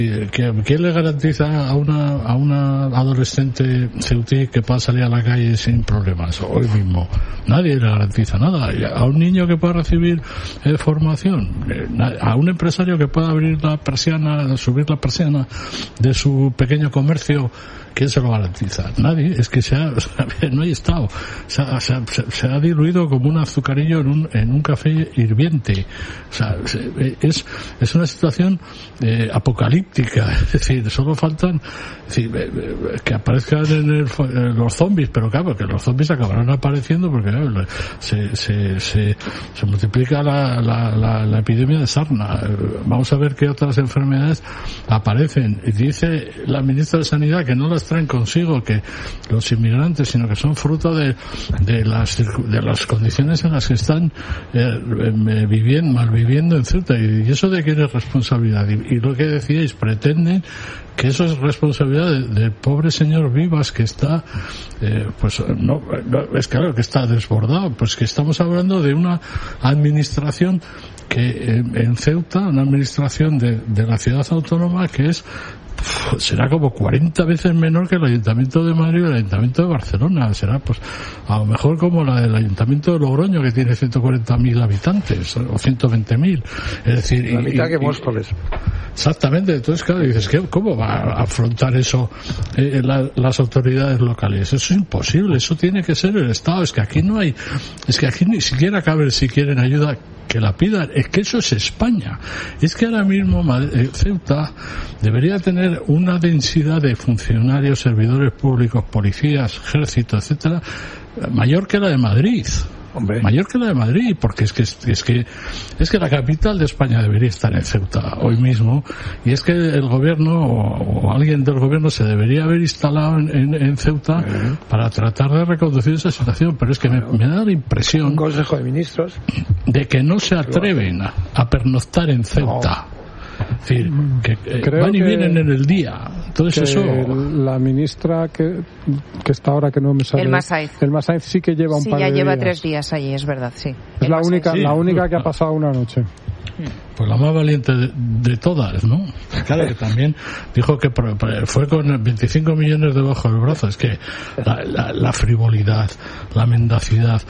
¿Quién le garantiza a una adolescente ceutí que pueda salir a la calle sin problemas hoy mismo? Nadie le garantiza nada. A un niño que pueda recibir formación, a un empresario que pueda abrir la persiana, subir la persiana de su pequeño comercio, ¿quién se lo garantiza? Nadie. Es que no hay Estado. Se ha diluido como un azucarillo en un café hirviente. O sea, es una situación apocalíptica. Es decir, solo faltan que aparezcan los zombies, pero claro, que los zombies acabarán apareciendo porque se multiplica la epidemia de sarna. Vamos a ver qué otras enfermedades aparecen. Y dice la ministra de Sanidad que no las traen consigo que los inmigrantes, sino que son fruto de las condiciones en las que están malviviendo en Ceuta. ¿Y eso de quién es responsabilidad? Y lo que decíais, pretenden que eso es responsabilidad del pobre señor Vivas, que está es claro que está desbordado. Pues que estamos hablando de una administración que en Ceuta, una administración de la ciudad autónoma que será como 40 veces menor que el Ayuntamiento de Madrid y el Ayuntamiento de Barcelona. Será pues a lo mejor como la del Ayuntamiento de Logroño, que tiene 140.000 habitantes o 120.000. Es decir, la mitad que Móstoles. Exactamente. Entonces, claro, dices, ¿cómo va a afrontar eso las autoridades locales? Eso es imposible. Eso tiene que ser el Estado. Es que aquí ni siquiera cabe si quieren ayuda que la pidan. Es que eso es España. Es que ahora mismo Ceuta debería tener una densidad de funcionarios, servidores públicos, policías, ejército, etcétera, mayor que la de Madrid. Hombre. Mayor que la de Madrid, porque es que la capital de España debería estar en Ceuta hoy mismo, y es que el gobierno o alguien del gobierno se debería haber instalado en Ceuta para tratar de reconducir esa situación, pero es que me da la impresión, un Consejo de Ministros, de que no se atreven a pernoctar en Ceuta. No. Es decir, que van y vienen en el día. Entonces eso... La ministra que está ahora, que no me sale... El Masaiz sí que lleva un par de días. Sí, ya lleva 3 días allí, es verdad, sí. Es la única que ha pasado una noche. Pues la más valiente de todas, ¿no? Claro, que también dijo que fue con 25 millones debajo del brazo. Es que la frivolidad, la mendacidad,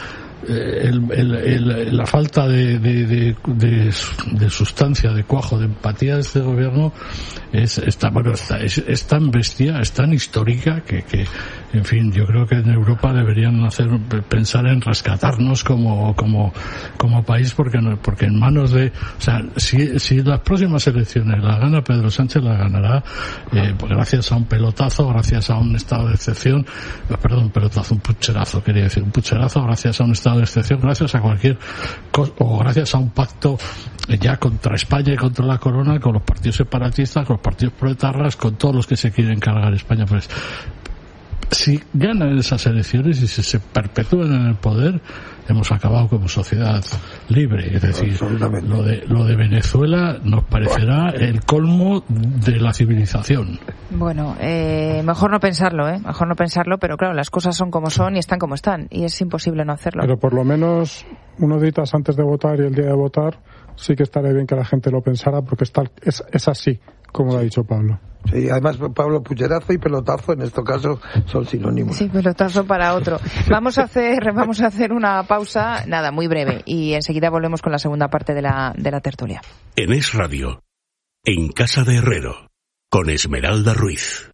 la falta de sustancia, de cuajo, de empatía de este gobierno es tan bestia, es tan histórica que en fin, yo creo que en Europa deberían pensar en rescatarnos como país, porque en manos de, o sea, si las próximas elecciones las gana Pedro Sánchez, las ganará gracias a un pelotazo, gracias a un estado de excepción, un pucherazo, gracias a un estado de excepción, gracias a cualquier cosa, o gracias a un pacto ya contra España y contra la corona, con los partidos separatistas, con los partidos proetarras, con todos los que se quieren cargar España. Pues si ganan esas elecciones y si se perpetúan en el poder, hemos acabado como sociedad libre. Es decir, lo de Venezuela nos parecerá el colmo de la civilización. Bueno, mejor no pensarlo, pero claro, las cosas son como son y están como están, y es imposible no hacerlo. Pero por lo menos unos días antes de votar y el día de votar sí que estaría bien que la gente lo pensara, porque es así, como lo ha dicho Pablo. Sí, además, Pablo, pucherazo y pelotazo en este caso son sinónimos. Sí, pelotazo para otro. Vamos a hacer una pausa, nada, muy breve, y enseguida volvemos con la segunda parte de la tertulia. En Es Radio, en Casa de Herrero, con Esmeralda Ruiz.